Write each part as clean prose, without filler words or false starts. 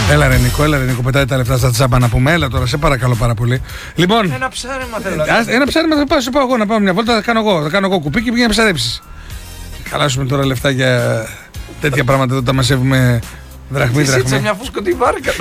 Έλα ρε Νίκο, πετάει τα λεφτά στα τσάμπα να πούμε. Έλα τώρα, σε παρακαλώ πάρα πολύ. Λοιπόν, ένα ψάρεμα θέλω. Ένα ψάρεμα θα πάω εγώ να πάω μια βόλτα, θα κάνω εγώ κουπί και πήγαινε να ψαρέψεις. Χαλάσουμε τώρα λεφτά για τέτοια πράγματα εδώ, τα μαζεύουμε δραχμή. Σε μια φούσκωτη βάρκα.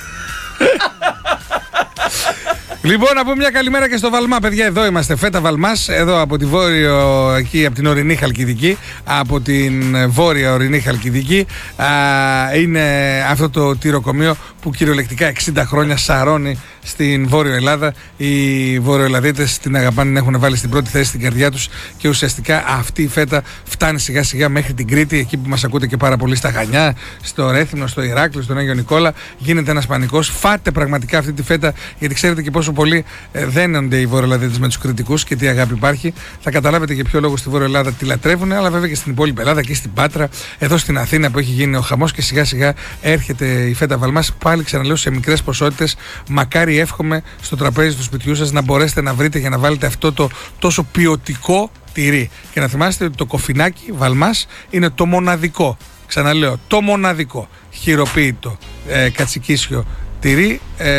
Λοιπόν, να πούμε μια καλημέρα και στο Βαλμά, παιδιά. Εδώ είμαστε, Φέτα Βαλμάς, εδώ από τη βόρειο, εκεί από την ορεινή Χαλκιδική, από την βόρεια ορεινή Χαλκιδική. Είναι αυτό το τυροκομείο που κυριολεκτικά 60 χρόνια σαρώνει στην Βόρειο Ελλάδα. Οι Βορειοελλαδίτες την αγαπάνε, την έχουν βάλει στην πρώτη θέση στην καρδιά τους και ουσιαστικά αυτή η φέτα φτάνει σιγά σιγά μέχρι την Κρήτη, εκεί που μας ακούτε και πάρα πολύ στα Χανιά, στο Ρέθυμνο, στο Ηράκλειο, στον Άγιο Νικόλα. Γίνεται ένας πανικός. Φάτε πραγματικά αυτή τη φέτα, γιατί ξέρετε και πόσο πολύ δένονται οι Βορειοελλαδίτες με τους Κρητικούς και τι αγάπη υπάρχει. Θα καταλάβετε για ποιο λόγο στη Βόρεια Ελλάδα τη λατρεύουν, αλλά βέβαια και στην υπόλοιπη Ελλάδα και στην Πάτρα, εδώ στην Αθήνα που έχει γίνει ο χαμός και σιγά σιγά έρχεται η φέτα Βαλμάς. Πάλι ξαναλέω σε μικρές ποσότητες. Μακάρι εύχομαι στο τραπέζι του σπιτιού σας να μπορέσετε να βρείτε για να βάλετε αυτό το τόσο ποιοτικό τυρί. Και να θυμάστε ότι το κοφινάκι Βαλμάς είναι το μοναδικό, ξαναλέω, το μοναδικό χειροποίητο κατσικίσιο τυρί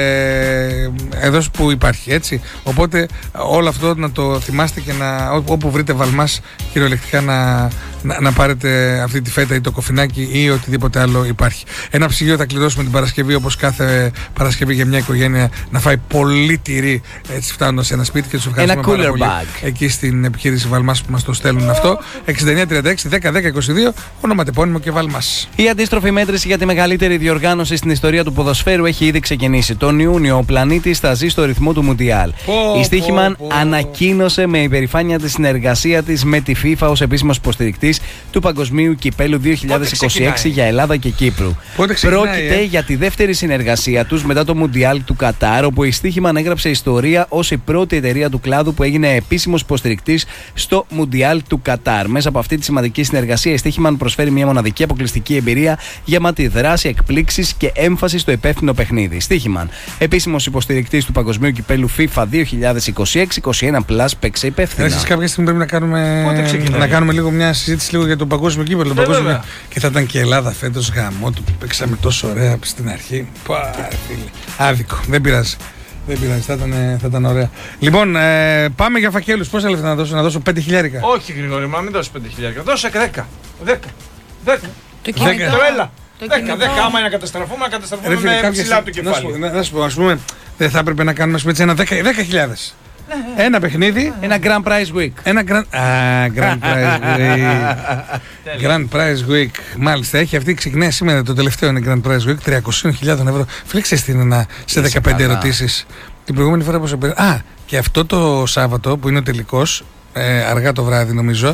εδώ που υπάρχει, έτσι. Οπότε όλο αυτό να το θυμάστε και όπου βρείτε Βαλμάς κυριολεκτικά να πάρετε αυτή τη φέτα ή το κοφινάκι ή οτιδήποτε άλλο υπάρχει. Ένα ψυγείο θα κλειδώσουμε την Παρασκευή, όπως κάθε Παρασκευή για μια οικογένεια να φάει πολύ τυρί, έτσι φτάνοντας σε ένα σπίτι, και τους ευχαριστούμε πάρα πολύ εκεί στην επιχείρηση Βαλμάς που μας το στέλνουν αυτό. 6936-10-10-22, ονοματεπώνυμο και Βαλμάς. Η αντίστροφη μέτρηση για τη μεγαλύτερη διοργάνωση στην ιστορία του ποδοσφαίρου έχει ήδη ξεκινήσει. Τον Ιούνιο ο πλανήτης θα ζει στο ρυθμό του Μουντιάλ. Η Στίχημαν ανακοίνωσε με υπερηφάνεια τη συνεργασία της με τη FIFA ως επίσημος υποστηρικτής του Παγκοσμίου Κυπέλου 2026 για Ελλάδα και Κύπρου. Πρόκειται για τη δεύτερη συνεργασία τους μετά το Μουντιάλ του Κατάρ, όπου η Στίχημαν έγραψε ιστορία ως η πρώτη εταιρεία του κλάδου που έγινε επίσημος υποστηρικτής στο Μουντιάλ του Κατάρ. Μέσα από αυτή τη σημαντική συνεργασία, η Στίχημαν προσφέρει μια μοναδική αποκλειστική εμπειρία γεμάτη δράση, εκπλήξεις και έμφαση στο υπεύθυνο παιχνίδι. Στίχημαν, επίσημος υποστηρικτής του Παγκοσμίου Κυπέλου FIFA 2026-21+, παίξε υπεύθυνα. Εσείς κάποια στιγμή πρέπει να κάνουμε λίγο μια συζήτηση λίγο για το παγκόσμιο κύπελλο. Και θα ήταν και η Ελλάδα φέτος γαμό του που παίξαμε τόσο ωραία στην αρχή. Άδικο. Δεν πειράζει. Θα ήταν ωραία. Λοιπόν, πάμε για φακέλους. Πόσα λεφτά να δώσω 5 χιλιάρικα? Όχι, Γρηγόρη, μα μην δώσεις 5 χιλιάρικα. Δώσε 10. Το κινητό. Έλα. 10, άμα είναι να καταστραφούμε με ψηλά το κεφάλι. Να σου πω, ας πούμε, δεν θα έπρεπε να κάνουμε ένα 10.000. Ένα παιχνίδι. Ένα Grand Prize Week. Ένα Grand Prize Week. Grand Prize Week. Μάλιστα, έχει αυτή, ξεκινάει σήμερα το τελευταίο, είναι Grand Prize Week. 300.000 ευρώ. Φίλεξε την σε 15 ερωτήσεις. Την προηγούμενη φορά πώς έπαιρνε. Και αυτό το Σάββατο που είναι ο τελικός, αργά το βράδυ νομίζω,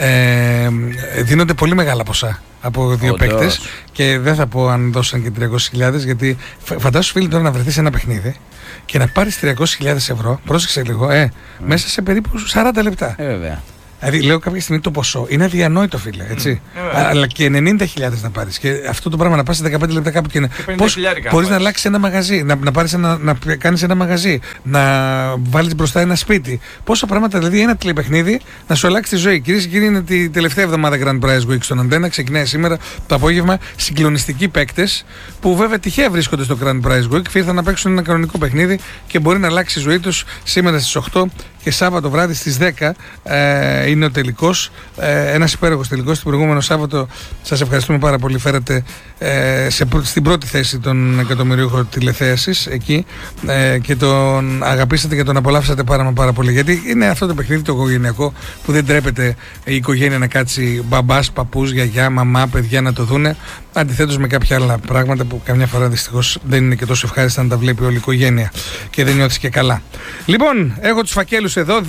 δίνονται πολύ μεγάλα ποσά από δύο παίκτες. Και δεν θα πω αν δώσαν και 300.000, γιατί φαντάσου φίλοι τώρα να βρεθεί σε ένα παιχνίδι και να πάρεις 300.000 ευρώ, πρόσεξε λίγο, μέσα σε περίπου 40 λεπτά. Βέβαια. Δηλαδή, λέω κάποια στιγμή το ποσό είναι αδιανόητο, φίλε. Έτσι. Αλλά και 90.000 να πάρεις. Και αυτό το πράγμα να πας σε 15 λεπτά κάπου και πώς μπορείς να αλλάξεις ένα μαγαζί, να κάνεις ένα μαγαζί, να βάλεις μπροστά ένα σπίτι. Πόσα πράγματα, δηλαδή, ένα τηλεπαιχνίδι να σου αλλάξει τη ζωή. Κυρίες και κύριοι, είναι τη τελευταία εβδομάδα Grand Prize Week στον Αντένα. Ξεκινάει σήμερα το απόγευμα. Συγκλονιστικοί παίκτες που βέβαια τυχαία βρίσκονται στο Grand Prize Week. Ήρθαν να παίξουν ένα κανονικό παιχνίδι και μπορεί να αλλάξει η ζωή τους σήμερα στις 8 και Σάββατο βράδυ στις 10. Είναι ο τελικός, ένας υπέροχος τελικός. Την προηγούμενο Σάββατο σας ευχαριστούμε πάρα πολύ. Φέρατε στην πρώτη θέση τον εκατομμυρίουχο τηλεθέασης εκεί και τον αγαπήσατε και τον απολαύσατε πάρα πολύ. Γιατί είναι αυτό το παιχνίδι το οικογενειακό που δεν τρέπεται η οικογένεια να κάτσει μπαμπάς, παππούς, γιαγιά, μαμά, παιδιά να το δούνε. Αντιθέτως με κάποια άλλα πράγματα που καμιά φορά δυστυχώς δεν είναι και τόσο ευχάριστα να τα βλέπει όλη η οικογένεια και δεν νιώθεις και καλά. Λοιπόν, έχω τους φακέλους εδώ.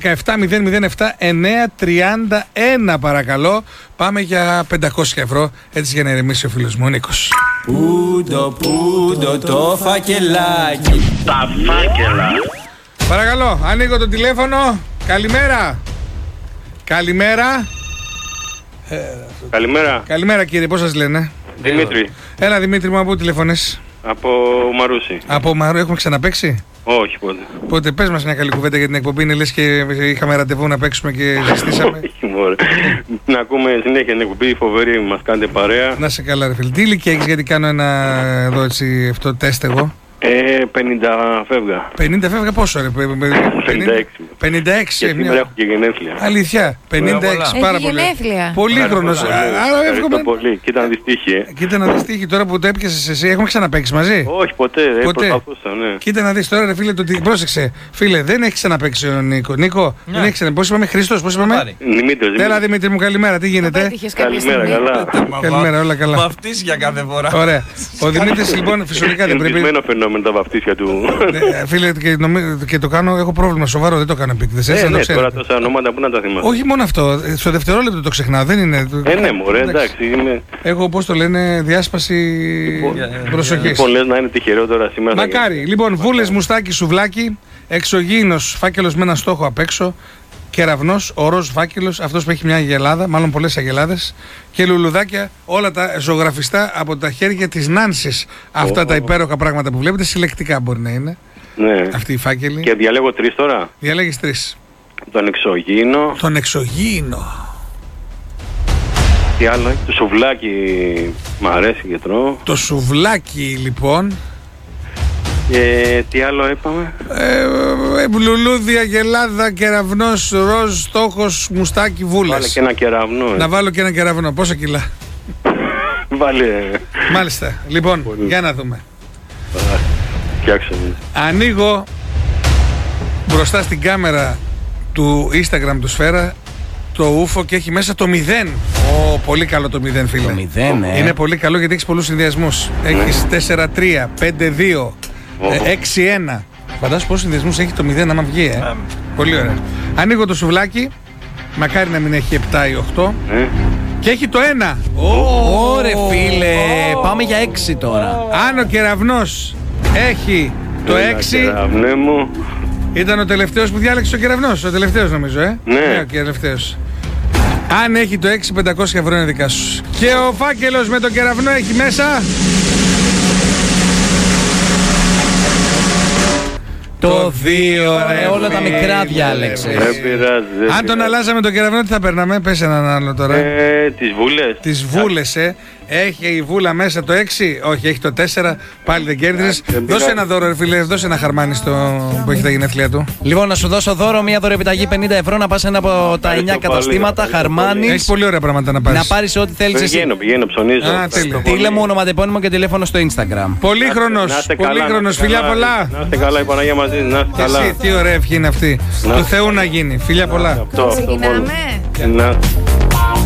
2-11-7-007-9-31 παρακαλώ. Πάμε για 500 ευρώ, έτσι για να ηρεμήσει ο φίλος μου ο Νίκος. Πούντο το φακελάκι. Τα φάκελα. Παρακαλώ, ανοίγω το τηλέφωνο. Καλημέρα. Καλημέρα κύριε, πώς σας λένε? Δημήτρη. Έλα Δημήτρη μου, από πού τηλεφωνείς? Από Μαρούσι. Από Μαρούσι, έχουμε ξαναπαίξει? Όχι, ποτέ. Πότε πες μας μια καλή κουβέντα για την εκπομπή, είναι λες και είχαμε ραντεβού να παίξουμε και ζεστήσαμε. Όχι, μωρέ. Να ακούμε συνέχεια την εκπομπή, φοβερή, μας κάνετε παρέα. Να σε καλά ρε φίλε. Τι ηλικία έχεις, γιατί κάνω ένα εδώ έτσι αυτό τεστ εγώ. 50 φεύγα. 50 φεύγα πόσο ρε? 56. 56. Και σήμερα έχω και γενέθλια. Αλήθεια, 56, πάρα πολύ. Πολύχρονος. Άρα εύχομαι. Πολύ. Κοίτα να δεις τύχη. Κοίτα να δεις τύχη τώρα που το έπιασες εσύ. Έχουμε ξαναπαίξει μαζί? Όχι, ποτέ. Προσπαθούσα, ναι. Κοίτα να δεις τώρα ρε φίλε, πρόσεξε. Φίλε, δεν έχει ξαναπαίξει ο Νίκο. Νίκο, δεν έχει ξαναπαίξει. Πώς είπαμε, Χριστός, πώς είπαμε? Δημήτρης. Έλα Δημήτρη μου, καλημέρα, τι γίνεται? Καλημέρα, καλά. Καλημέρα, όλα καλά. Βαφτίσια κάθε φορά. Ωραία. Ο Δημήτρης λοιπόν φυσικά δεν πρέπει. Με τα βαφτίσια του. Φίλε, και το κάνω, έχω πρόβλημα σοβαρό, δεν το κάνω επίκτηση. Ναι, τώρα τόσα ονόματα που να τα θυμάσαι. Όχι μόνο αυτό, στο δευτερόλεπτο το ξεχνάω, δεν είναι. Ναι, μωρέ, εντάξει. Έχω, πώς το λένε, διάσπαση προσοχής. Λοιπόν, λες να είναι τυχερό τώρα σήμερα. Μακάρι. Λοιπόν, βούλες, μουστάκι, σουβλάκι, εξωγήινος φάκελος με ένα στόχο απ' έξω. Κεραυνός, ο ροζ φάκελος, αυτός που έχει μια αγελάδα, μάλλον πολλές αγελάδες, και λουλουδάκια, όλα τα ζωγραφιστά από τα χέρια της Νάνσης. Αυτά τα υπέροχα πράγματα που βλέπετε, συλλεκτικά μπορεί να είναι. Ναι. Αυτή η φάκελη. Και διαλέγω 3 τώρα. Διαλέγεις 3. Τον εξωγήινο. Τον εξωγήινο. Τι άλλο, το σουβλάκι μ' αρέσει και τρώω. Το σουβλάκι λοιπόν. Τι άλλο είπαμε? Λουλούδι, αγελάδα, κεραυνός, ροζ, στόχος, μουστάκι, βούλες. Βάλε και ένα κεραυνό. Να βάλω και ένα κεραυνό. Πόσα κιλά? Βάλε. Μάλιστα. Λοιπόν, πολύ. Για να δούμε. Φτιάξε. Ανοίγω μπροστά στην κάμερα του Instagram του Σφαίρα το ούφο και έχει μέσα το 0. Πολύ καλό το 0, φίλε. Το 0, Είναι πολύ καλό γιατί έχεις πολλούς συνδυασμούς. Έχεις 4-3, 5-2, 6-1. Φαντάσου πόσους συνδυασμούς έχει το 0 άμα βγει, Πολύ ωραία. Ανοίγω το σουβλάκι. Μακάρι να μην έχει 7 ή 8. Και έχει το 1. Ωρε φίλε, πάμε για 6 τώρα. Αν ο κεραυνός έχει το 6. Κεραυνέ μου. Ήταν ο τελευταίος που διάλεξε ο κεραυνός. Ο τελευταίος νομίζω, Ναι. Ο τελευταίος. Αν έχει το 6, 500 ευρώ είναι δικά σου. Και ο φάκελος με τον κεραυνό έχει μέσα το 2. Όλα τα μικρά διάλεξες. Δεν πειράζει. Αν τον αλλάζαμε τον κεραυνό, τι θα παίρναμε? Πες έναν άλλο τώρα. Τις βούλες. Τις βούλες, Έχει η βούλα μέσα το 6, όχι, έχει το 4. Πάλι δεν κέρδισες. Δώσε ένα δώρο, ρε φίλε, δώσε ένα χαρμάνι που έχει τα γενέθλια του. Λοιπόν, να σου δώσω δώρο, μια δωρεπιταγή 50 ευρώ να πας ένα από τα 9 καταστήματα. Χαρμάνι. Έχει πολύ ωραία πράγματα να πάρεις. Να πάρεις ό,τι θέλεις εσύ. Πηγαίνω, ψωνίζω. Στείλε μου ονοματεπώνυμο και τηλέφωνο στο Instagram. Πολύχρονος, φιλιά πολλά. Να είστε καλά, η Παναγία μαζί, να είστε καλά. Τι ωραία ευχή είναι αυτή. Του Θεού να γίνει. Φιλιά πολλά. Ξεκινάμε.